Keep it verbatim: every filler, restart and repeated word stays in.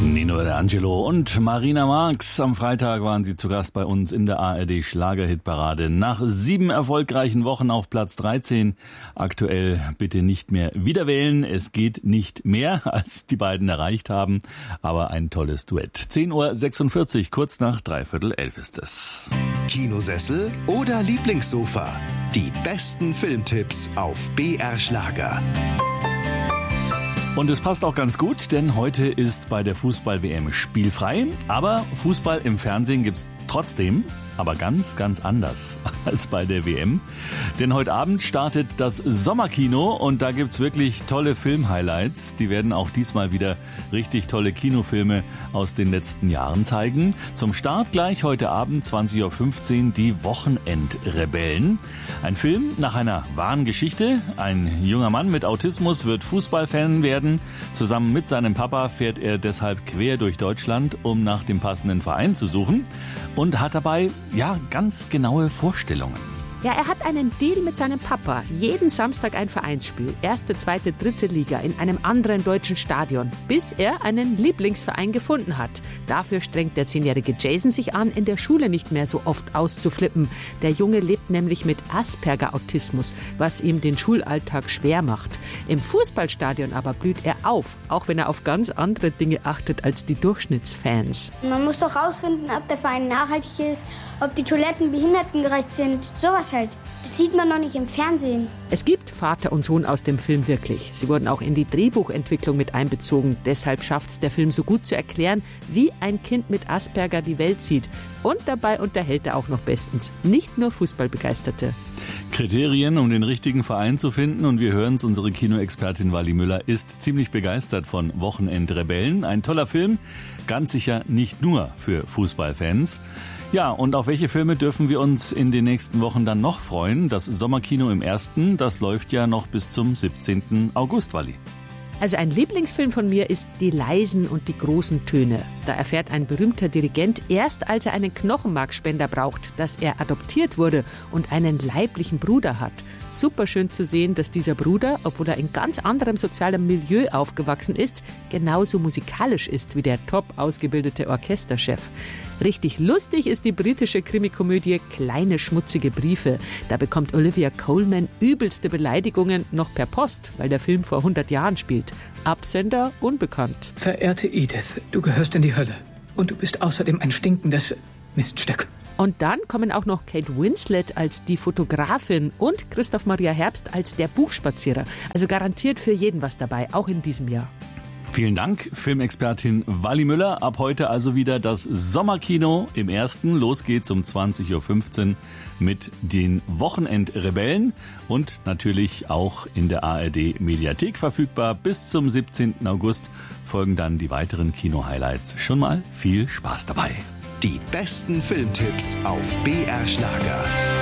Nino D'Angelo und Marina Marx. Am Freitag waren sie zu Gast bei uns in der A R D Schlagerhitparade. Nach sieben erfolgreichen Wochen auf Platz dreizehn. Aktuell bitte nicht mehr wieder wählen. Es geht nicht mehr, als die beiden erreicht haben. Aber ein tolles Duett. zehn Uhr sechsundvierzig, kurz nach dreiviertel elf ist es. Kinosessel oder Lieblingssofa? Die besten Filmtipps auf B R Schlager. Und es passt auch ganz gut, denn heute ist bei der Fußball-W M spielfrei. Aber Fußball im Fernsehen gibt's trotzdem, aber ganz, ganz anders als bei der W M. Denn heute Abend startet das Sommerkino und da gibt's wirklich tolle Film-Highlights. Die werden auch diesmal wieder richtig tolle Kinofilme aus den letzten Jahren zeigen. Zum Start gleich heute Abend zwanzig Uhr fünfzehn die Wochenendrebellen. Ein Film nach einer wahren Geschichte. Ein junger Mann mit Autismus wird Fußballfan werden. Zusammen mit seinem Papa fährt er deshalb quer durch Deutschland, um nach dem passenden Verein zu suchen. Und hat dabei, ja, ganz genaue Vorstellungen. Ja, er hat einen Deal mit seinem Papa. Jeden Samstag ein Vereinsspiel. Erste, zweite, dritte Liga in einem anderen deutschen Stadion. Bis er einen Lieblingsverein gefunden hat. Dafür strengt der zehnjährige Jason sich an, in der Schule nicht mehr so oft auszuflippen. Der Junge lebt nämlich mit Asperger-Autismus, was ihm den Schulalltag schwer macht. Im Fußballstadion aber blüht er auf, auch wenn er auf ganz andere Dinge achtet als die Durchschnittsfans. Man muss doch rausfinden, ob der Verein nachhaltig ist, ob die Toiletten behindertengerecht sind, sowas halt. Das sieht man noch nicht im Fernsehen. Es gibt Vater und Sohn aus dem Film wirklich. Sie wurden auch in die Drehbuchentwicklung mit einbezogen. Deshalb schafft es der Film so gut zu erklären, wie ein Kind mit Asperger die Welt sieht. Und dabei unterhält er auch noch bestens. Nicht nur Fußballbegeisterte. Kriterien, um den richtigen Verein zu finden. Und wir hören es, unsere Kinoexpertin Wally Müller ist ziemlich begeistert von Wochenendrebellen. Ein toller Film, ganz sicher nicht nur für Fußballfans. Ja, und auf welche Filme dürfen wir uns in den nächsten Wochen dann noch freuen? Das Sommerkino im Ersten, das läuft ja noch bis zum siebzehnten August, Wally. Also ein Lieblingsfilm von mir ist Die leisen und die großen Töne. Da erfährt ein berühmter Dirigent erst, als er einen Knochenmarkspender braucht, dass er adoptiert wurde und einen leiblichen Bruder hat. Super schön zu sehen, dass dieser Bruder, obwohl er in ganz anderem sozialem Milieu aufgewachsen ist, genauso musikalisch ist wie der top ausgebildete Orchesterchef. Richtig lustig ist die britische Krimikomödie Kleine schmutzige Briefe. Da bekommt Olivia Colman übelste Beleidigungen noch per Post, weil der Film vor hundert Jahren spielt. Absender unbekannt. Verehrte Edith, du gehörst in die Hölle. Und du bist außerdem ein stinkendes Miststück. Und dann kommen auch noch Kate Winslet als die Fotografin und Christoph Maria Herbst als der Buchspazierer. Also garantiert für jeden was dabei, auch in diesem Jahr. Vielen Dank, Filmexpertin Wally Müller. Ab heute also wieder das Sommerkino im Ersten. Los geht's um zwanzig Uhr fünfzehn mit den Wochenendrebellen und natürlich auch in der A R D Mediathek verfügbar. Bis zum siebzehnten August folgen dann die weiteren Kino-Highlights. Schon mal viel Spaß dabei. Die besten Filmtipps auf B R Schlager.